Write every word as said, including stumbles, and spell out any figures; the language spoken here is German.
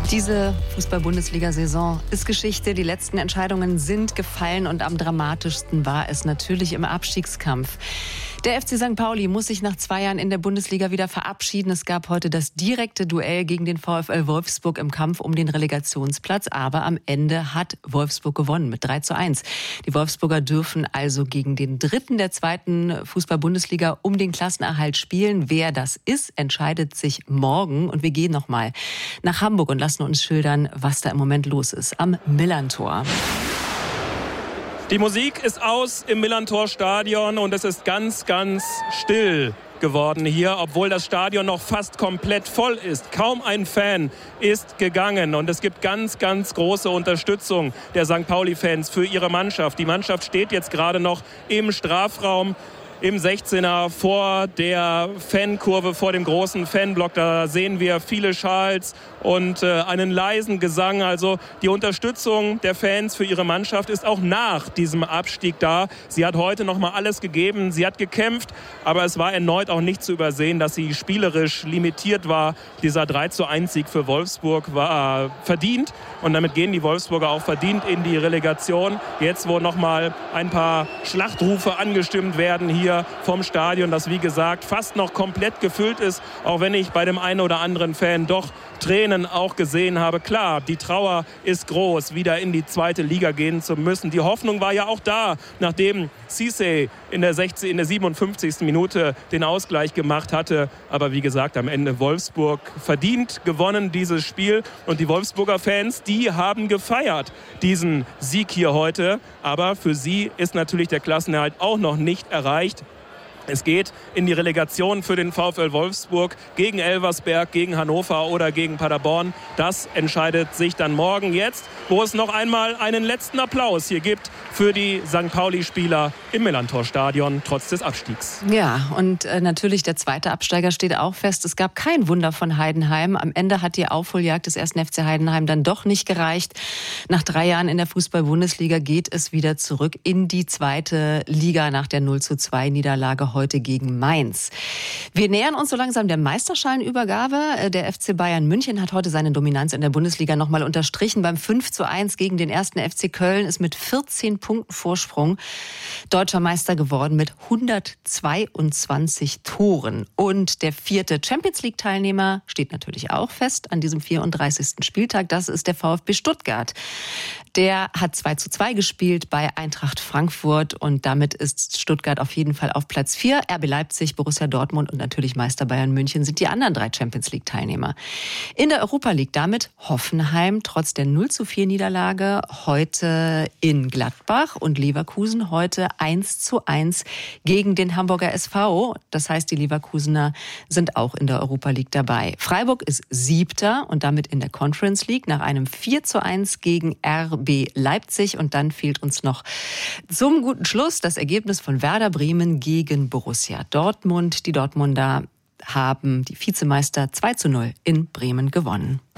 Diese Fußball-Bundesliga-Saison ist Geschichte. Die letzten Entscheidungen sind gefallen und am dramatischsten war es natürlich im Abstiegskampf. Der F C Sankt Pauli muss sich nach zwei Jahren in der Bundesliga wieder verabschieden. Es gab heute das direkte Duell gegen den VfL Wolfsburg im Kampf um den Relegationsplatz. Aber am Ende hat Wolfsburg gewonnen mit drei zu eins. Die Wolfsburger dürfen also gegen den Dritten der zweiten Fußball-Bundesliga um den Klassenerhalt spielen. Wer das ist, entscheidet sich morgen. Und wir gehen nochmal nach Hamburg und lassen uns schildern, was da im Moment los ist am Millerntor. Die Musik ist aus im Millerntor-Stadion und es ist ganz, ganz still geworden hier, obwohl das Stadion noch fast komplett voll ist. Kaum ein Fan ist gegangen und es gibt ganz, ganz große Unterstützung der Sankt Pauli-Fans für ihre Mannschaft. Die Mannschaft steht jetzt gerade noch im Strafraum, im sechzehner vor der Fankurve, vor dem großen Fanblock. Da sehen wir viele Schals und äh, einen leisen Gesang. Also die Unterstützung der Fans für ihre Mannschaft ist auch nach diesem Abstieg da. Sie hat heute noch mal alles gegeben. Sie hat gekämpft, aber es war erneut auch nicht zu übersehen, dass sie spielerisch limitiert war. Dieser drei zu eins Sieg für Wolfsburg war verdient und damit gehen die Wolfsburger auch verdient in die Relegation. Jetzt, wo noch mal ein paar Schlachtrufe angestimmt werden hier vom Stadion, das wie gesagt fast noch komplett gefüllt ist, auch wenn ich bei dem einen oder anderen Fan doch Tränen auch gesehen habe. Klar, die Trauer ist groß, wieder in die zweite Liga gehen zu müssen. Die Hoffnung war ja auch da, nachdem Cisse in der, sechzig, in der siebenundfünfzigsten Minute den Ausgleich gemacht hatte. Aber wie gesagt, am Ende Wolfsburg verdient gewonnen dieses Spiel. Und die Wolfsburger Fans, die haben gefeiert, diesen Sieg hier heute. Aber für sie ist natürlich der Klassenerhalt auch noch nicht erreicht. Es geht in die Relegation für den VfL Wolfsburg gegen Elversberg, gegen Hannover oder gegen Paderborn. Das entscheidet sich dann morgen. Jetzt, wo es noch einmal einen letzten Applaus hier gibt für die Sankt Pauli-Spieler im Millerntor-Stadion, trotz des Abstiegs. Ja, und äh, natürlich der zweite Absteiger steht auch fest. Es gab kein Wunder von Heidenheim. Am Ende hat die Aufholjagd des ersten F C Heidenheim dann doch nicht gereicht. Nach drei Jahren in der Fußball-Bundesliga geht es wieder zurück in die zweite Liga nach der null zu zwei Niederlage heute gegen Mainz. Wir nähern uns so langsam der Meisterschalenübergabe. Der F C Bayern München hat heute seine Dominanz in der Bundesliga nochmal unterstrichen. Beim fünf zu eins gegen den ersten F C Köln ist mit vierzehn Punkten Vorsprung deutscher Meister geworden mit hundertzweiundzwanzig Toren. Und der vierte Champions-League-Teilnehmer steht natürlich auch fest an diesem vierunddreißigsten Spieltag. Das ist der VfB Stuttgart. Der hat zwei zu zwei gespielt bei Eintracht Frankfurt und damit ist Stuttgart auf jeden Fall auf Platz vier. R B Leipzig, Borussia Dortmund und natürlich Meister Bayern München sind die anderen drei Champions-League-Teilnehmer. In der Europa League damit Hoffenheim trotz der null zu vier Niederlage heute in Gladbach und Leverkusen heute eins zu eins gegen den Hamburger S V. Das heißt, die Leverkusener sind auch in der Europa League dabei. Freiburg ist Siebter und damit in der Conference League nach einem vier zu eins gegen R B Leipzig. Und dann fehlt uns noch zum guten Schluss das Ergebnis von Werder Bremen gegen Borussia Dortmund. Die Dortmunder haben die Vizemeister zwei zu null in Bremen gewonnen.